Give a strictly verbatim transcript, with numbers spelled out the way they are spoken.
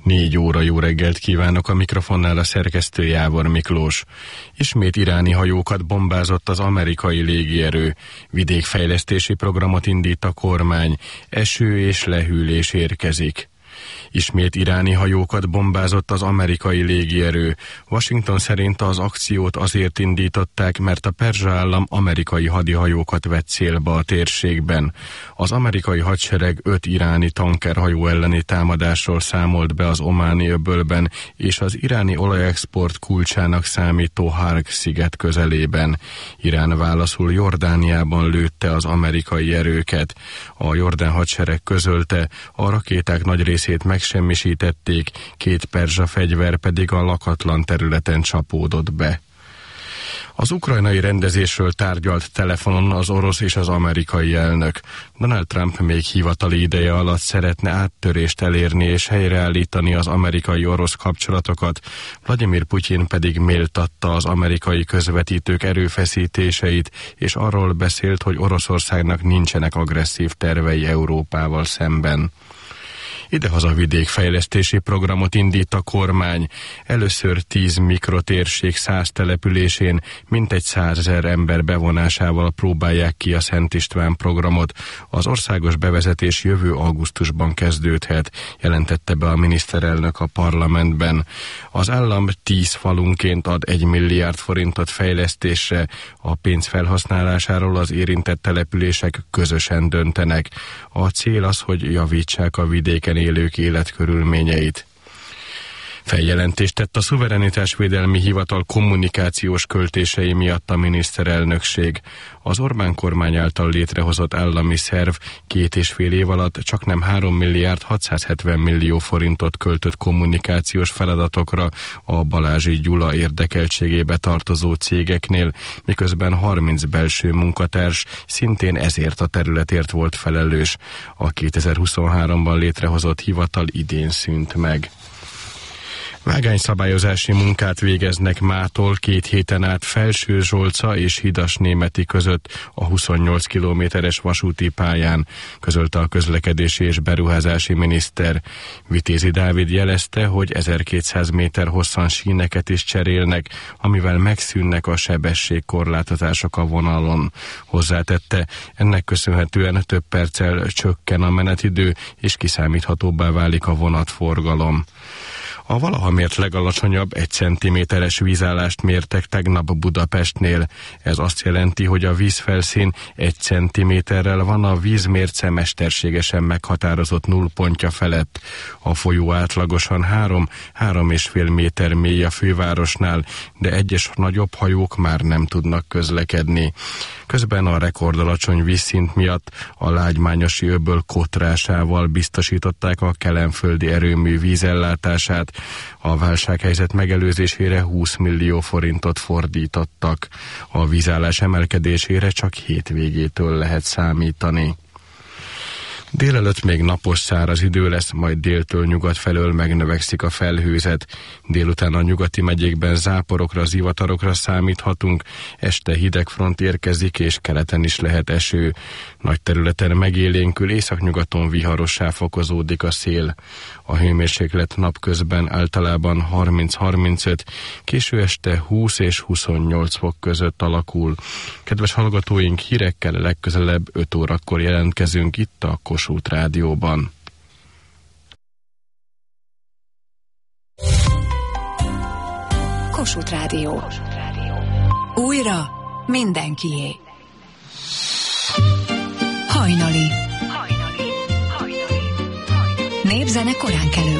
Négy óra, jó reggelt kívánok, a mikrofonnál a szerkesztő Jávor Miklós. Ismét iráni hajókat bombázott az amerikai légierő. Vidékfejlesztési programot indít a kormány. Eső és lehűlés érkezik. Ismét iráni hajókat bombázott az amerikai légierő. Washington szerint az akciót azért indították, mert a perzsa állam amerikai hadihajókat vett célba a térségben. Az amerikai hadsereg öt iráni tankerhajó elleni támadásról számolt be az Ománi öbölben és az iráni olajexport kulcsának számító Harg sziget közelében. Irán válaszul Jordániában lőtte az amerikai erőket. A jordán hadsereg közölte, a rakéták nagy részét megsemmisítették, két perzsa fegyver pedig a lakatlan területen csapódott be. Az ukrajnai rendezésről tárgyalt telefonon az orosz és az amerikai elnök. Donald Trump még hivatali ideje alatt szeretne áttörést elérni és helyreállítani az amerikai-orosz kapcsolatokat, Vladimir Putyin pedig méltatta az amerikai közvetítők erőfeszítéseit, és arról beszélt, hogy Oroszországnak nincsenek agresszív tervei Európával szemben. Idehaza vidékfejlesztési programot indít a kormány. Először tíz mikrotérség száz településén mintegy százezer ember bevonásával próbálják ki a Szent István programot. Az országos bevezetés jövő augusztusban kezdődhet, jelentette be a miniszterelnök a parlamentben. Az állam tíz falunként ad egy milliárd forintot fejlesztésre, a pénz felhasználásáról az érintett települések közösen döntenek. A cél az, hogy javítsák a vidéken élők életkörülményeit. Feljelentést tett a Szuverenitásvédelmi Hivatal kommunikációs költései miatt a miniszterelnökség. Az Orbán kormány által létrehozott állami szerv két és fél év alatt csaknem három milliárd hatszázhetven millió forintot költött kommunikációs feladatokra a Balázsi Gyula érdekeltségébe tartozó cégeknél, miközben harminc belső munkatárs szintén ezért a területért volt felelős. A kétezer-huszonháromban létrehozott hivatal idén szűnt meg. Vágányszabályozási munkát végeznek mától két héten át Felső-Zsolca és Hidasnémeti között a huszonnyolc kilométeres vasúti pályán, közölte a közlekedési és beruházási miniszter. Vitézi Dávid jelezte, hogy ezerkétszáz méter hosszan síneket is cserélnek, amivel megszűnnek a sebességkorlátozások a vonalon. Hozzátette, ennek köszönhetően több perccel csökken a menetidő, és kiszámíthatóbbá válik a vonatforgalom. A valaha mért legalacsonyabb egy centiméteres vízállást mértek tegnap Budapestnél. Ez azt jelenti, hogy a vízfelszín egy centiméterrel van a vízmérce mesterségesen meghatározott nullpontja felett. A folyó átlagosan három, három és fél méter mély a fővárosnál, de egyes nagyobb hajók már nem tudnak közlekedni. Közben a rekordalacsony vízszint miatt a Lágymányosi öböl kotrásával biztosították a kelenföldi erőmű vízellátását. A válsághelyzet megelőzésére húsz millió forintot fordítottak. A vízállás emelkedésére csak hétvégétől lehet számítani. Délelőtt még napos száraz idő lesz, majd déltől nyugat felől megnövekszik a felhőzet. Délután a nyugati megyékben záporokra, zivatarokra számíthatunk, este hideg front érkezik, és keleten is lehet eső. Nagy területen megélénkül, északnyugaton viharossá fokozódik a szél. A hőmérséklet napközben általában harminc-harmincöt, késő este húsz és huszonnyolc fok között alakul. Kedves hallgatóink, hírekkel legközelebb öt órakor jelentkezünk itt a Kossuth Rádióban. Kossuth Rádió. Újra mindenkié. Hajnali. Népzene korán kelő.